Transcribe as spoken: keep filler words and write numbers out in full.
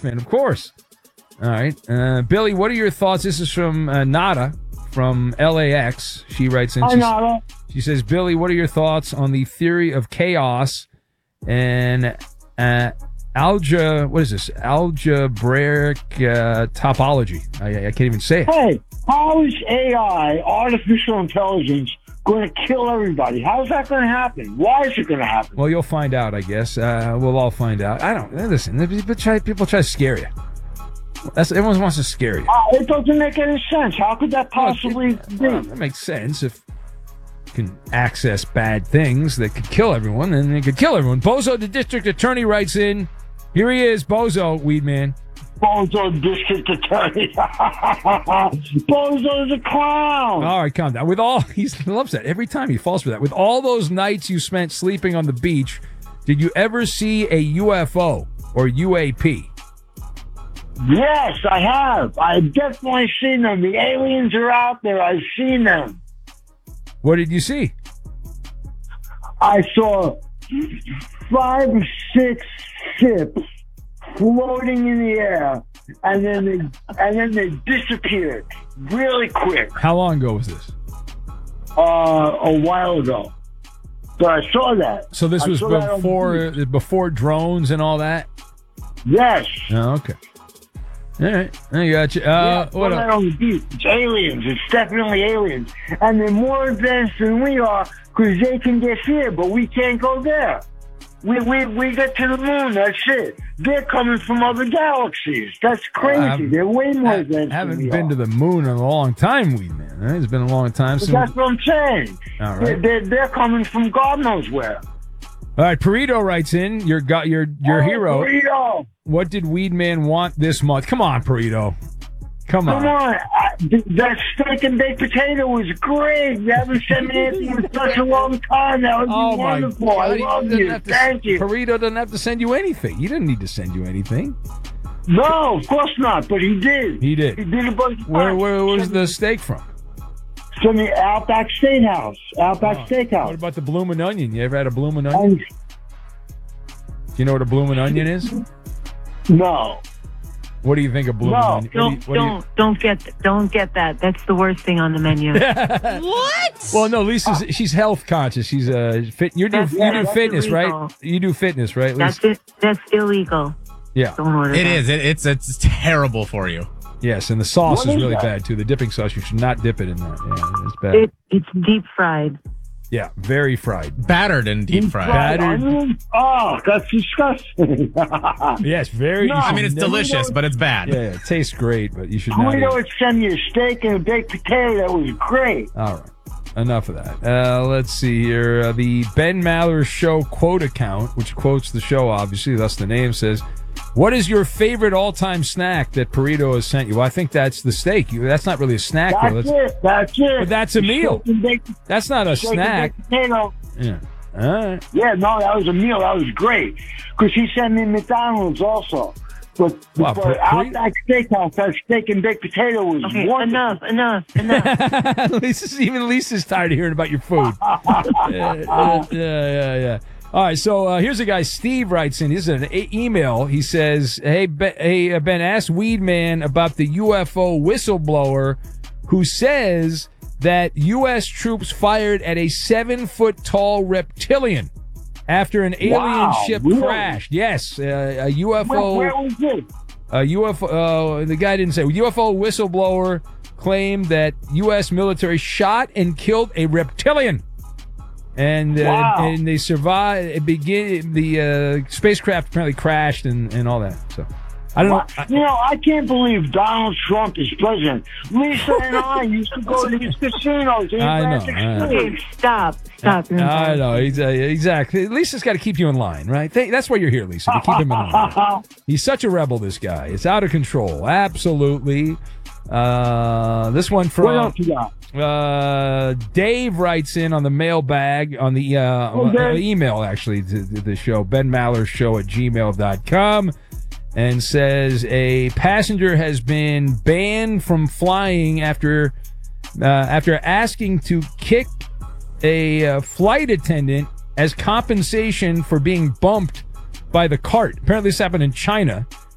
Earthman, of course. All right. Uh, Billy, what are your thoughts? This is from uh, Nada from L A X. She writes in. Hi, Nada. She says, Billy, what are your thoughts on the theory of chaos and uh, algebra? What is this? Algebraic uh, topology. I, I can't even say it. Hey, how is A I, artificial intelligence, going to kill everybody? How is that going to happen? Why is it going to happen? Well, you'll find out, I guess. Uh, we'll all find out. I don't listen. People try, people try to scare you. That's everyone wants to scare you. Uh, it doesn't make any sense. How could that possibly well, it, be? Well, that makes sense if you can access bad things that could kill everyone, then it could kill everyone. Bozo, the district attorney, writes in. Here he is, Bozo, Weedman. Bozo, district attorney. Bozo's a clown. All right, calm down. With all he loves that every time he falls for that. With all those nights you spent sleeping on the beach, did you ever see a U F O or U A P? Yes, I have. I've definitely seen them. The aliens are out there. I've seen them. What did you see? I saw five or six ships floating in the air, and then they and then they disappeared really quick. How long ago was this? Uh, a while ago. But I saw that. So this I was saw that on before the beach. before drones and all that? Yes. Oh, okay. All right, I got you. Uh, Yeah, what that else? on the beach. It's aliens. It's definitely aliens. And they're more advanced than we are because they can get here, but we can't go there. We, we, we get to the moon, that's it. They're coming from other galaxies. That's crazy. Uh, they're way more I advanced haven't than we been are. to the moon in a long time, Weedman. Right? It's been a long time But since. that's what I'm saying. All They're, right. they're, they're coming from God knows where. All right, Perito writes in. Your got your your Oh, hero. Burrito. What did Weedman want this month? Come on, Perito. Come on. Come on. I, th- that steak and baked potato was great. You haven't sent me anything in such a long time. That was Oh my wonderful. God! I He love doesn't you. have to- Thank you. Perito doesn't have to send you anything. He didn't need to send you anything. No, of course not, but he did. He did. He did a bunch of Where times. where was Sent the me- steak from? Sent me Outback Steakhouse. Outback Oh. What Steakhouse. about the bloomin' onion? You ever had a bloomin' onion? And, Do you know what a bloomin' onion is? no. What do you think of bloomin' No, onion? What do you- Don't what do you- don't don't get don't get that. That's the worst thing on the menu. What? Well, no, Lisa's she's health conscious. She's uh fit. You do That's- you yeah, do that's fitness, illegal. right? You do fitness, right, Lisa? That's it. That's illegal. Yeah. Don't order It that. is. It, it's it's terrible for you. Yes, and the sauce What is is really that? bad too. The dipping sauce, you should not dip it in that. Yeah, it's bad. It, it's deep fried. Yeah, very fried. Battered and deep fried. Battered. Onion? Oh, that's disgusting. Yes, very. No, you I should mean, it's never- delicious, but it's bad. Yeah, yeah, it tastes great, but you should not. Guido eat it. would send me a steak and a baked potato. That was great. All right. Enough of that. Uh, let's see here. Uh, the Ben Maller Show quote account, which quotes the show, obviously, thus the name, says, what is your favorite all-time snack that Perito has sent you? Well, I think that's the steak. You, that's not really a snack, though. That's That's, it. That's it. But that's a meal. Steak and baked, that's not a steak and snack. baked potato. Yeah. All right. Yeah, no, that was a meal. That was great. Because he sent me McDonald's also. But, Wow, but Pre- Outback Steakhouse, that steak and baked potato was Okay, wonderful. enough, enough, enough. Lisa's, even Lisa's tired of hearing about your food. yeah, yeah, yeah, yeah. All right, so uh, here's a guy, Steve writes in. This is an a- email. He says, hey, ben, hey, uh, Ben, ask Weedman about the U F O whistleblower who says that U S troops fired at a seven-foot-tall reptilian after an alien Wow, ship really? crashed. Yes, uh, a U F O... Where, where was it? A U F O, uh, the guy didn't say. U F O whistleblower claimed that U S military shot and killed a reptilian, and uh, Wow. and they survived. It begin the uh, spacecraft apparently crashed and, and all that. So I don't know. I- You know, I can't believe Donald Trump is president. Lisa and I used to go to these casinos in I know, Atlantic I know. City. Okay, stop, stop. I know ex- uh, exactly. Lisa's got to keep you in line, right? Th- That's why you're here, Lisa, to keep him in line. He's such a rebel, this guy. It's out of control. Absolutely. Uh, this one What from else you got? uh, Dave writes in on the mailbag, on the uh, Oh, uh, Dave. email, actually, to, to the show, Ben Maller Show at gmail dot com, and says a passenger has been banned from flying after uh, after asking to kick a uh, flight attendant as compensation for being bumped by the cart. Apparently, this happened in China.